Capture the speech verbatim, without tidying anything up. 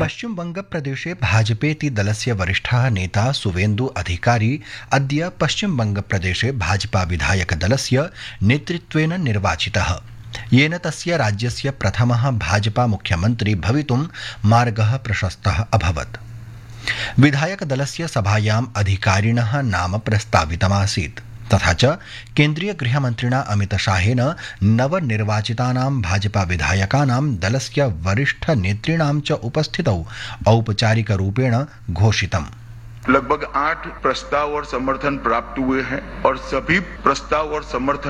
पश्चिमबंग प्रदेशे भाजपेति दलस्य वरिष्ठः नेता सुवेन्दु अधिकारी अद्य पश्चिमबंग प्रदेशे भाजपा विधायक दलस्य नेतृत्वेन निर्वाचितः, येन तस्य राज्यस्य प्रथमः भाजपा मुख्यमन्त्री भवितुं मार्गः प्रशस्तः अभवत्। विधायक दलस्य सभायाम् अधिकारिणः नाम प्रस्तावितमासीत्, तथा च केन्द्रीय गृहमन्त्रिणा अमितशाहेन नवनिर्वाचितानां भाजपा विधायकानां दलस्य वरिष्ठ नेतृणां च उपस्थितौ औपचारिकरूपेण घोषितम्। लगभग आठ प्रस्ताव और समर्थन प्राप्त हुए हैं और सभी प्रस्ताव और समर्थन